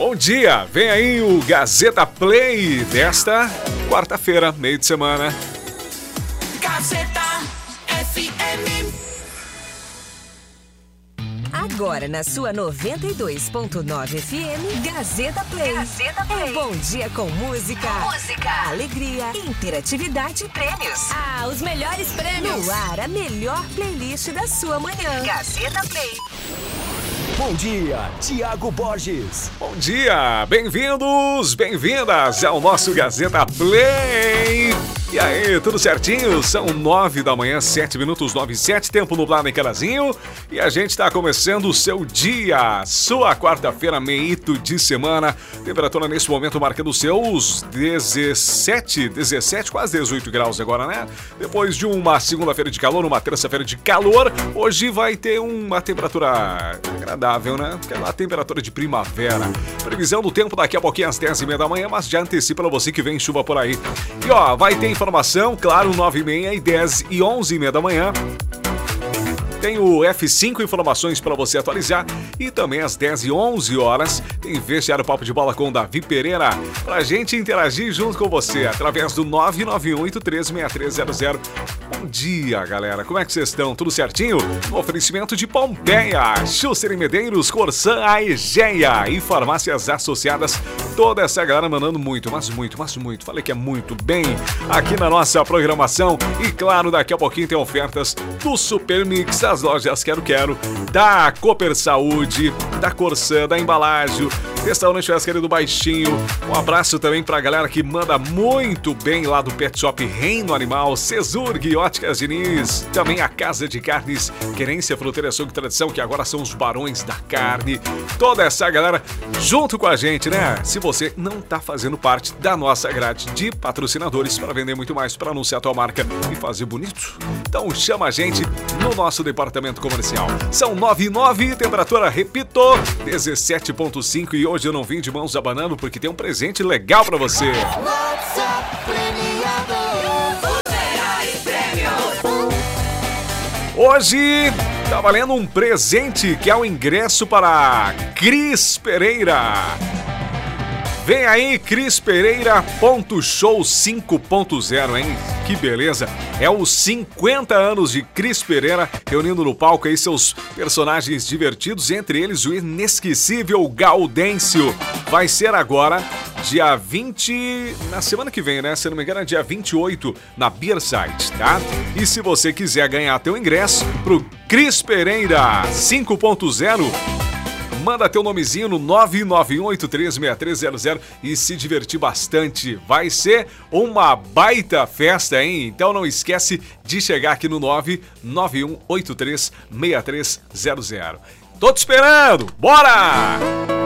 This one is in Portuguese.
Bom dia, vem aí o Gazeta Play desta quarta-feira, meio de semana. Gazeta FM. Agora na sua 92.9 FM, Gazeta Play. Gazeta Play. Um bom dia com música, alegria, interatividade e prêmios. Os melhores prêmios. No ar, a melhor playlist da sua manhã. Gazeta Play. Bom dia, Tiago Borges. Bom dia, bem-vindos, bem-vindas ao nosso Gazeta Play. E aí, tudo certinho? São 9 da manhã, 7 minutos, 9 e 7, tempo nublado em Carazinho. E a gente está começando o seu dia, sua quarta-feira, meio de semana. Temperatura nesse momento marcando seus 17, quase 18 graus agora, né? Depois de uma segunda-feira de calor, uma terça-feira de calor, hoje vai ter uma temperatura agradável, né? Aquela temperatura de primavera. Previsão do tempo daqui a pouquinho às 10h30 da manhã, mas já antecipa para você que vem chuva por aí. E ó, vai ter informação, claro, 9h30 e 10 e 11h30 da manhã. Tem o F5 informações para você atualizar e também às 10 e 11 horas tem Vestiário Papo de Bola com Davi Pereira pra gente interagir junto com você através do 991836300. Bom dia, galera. Como é que vocês estão? Tudo certinho? No oferecimento de Pompeia, Schuster e Medeiros, Corsã, a Egeia e farmácias associadas. Toda essa galera mandando muito. Falei que é muito bem aqui na nossa programação. E claro, daqui a pouquinho tem ofertas do Super Mix, das lojas Quero, da Cooper Saúde, da Corsã, da Embalagem, Restaurante Churrascaria do Baixinho. Um abraço também pra galera que manda muito bem lá do Pet Shop Reino Animal, Cesurg, Óticas Diniz, também a Casa de Carnes, Querência Fruteira Açougue Tradição, que agora são os barões da carne. Toda essa galera junto com a gente, né? Se você não tá fazendo parte da nossa grade de patrocinadores para vender muito mais, para anunciar a tua marca e fazer bonito, então chama a gente no nosso departamento comercial. São 9h09, temperatura, repito, 17.5 e hoje eu não vim de mãos abanando porque tem um presente legal pra você. Hoje tá valendo um presente que é o ingresso para Cris Pereira. Vem aí, Cris Pereira Show 5.0, hein? Que beleza! É os 50 anos de Cris Pereira, reunindo no palco aí seus personagens divertidos, entre eles o inesquecível Gaudêncio. Vai ser agora, dia 20, na semana que vem, né? Se não me engano, é dia 28, na Beerside, tá? E se você quiser ganhar teu ingresso pro Cris Pereira 5.0, manda teu nomezinho no 991836300 e se divertir bastante. Vai ser uma baita festa, hein? Então não esquece de chegar aqui no 991836300. Tô te esperando! Bora!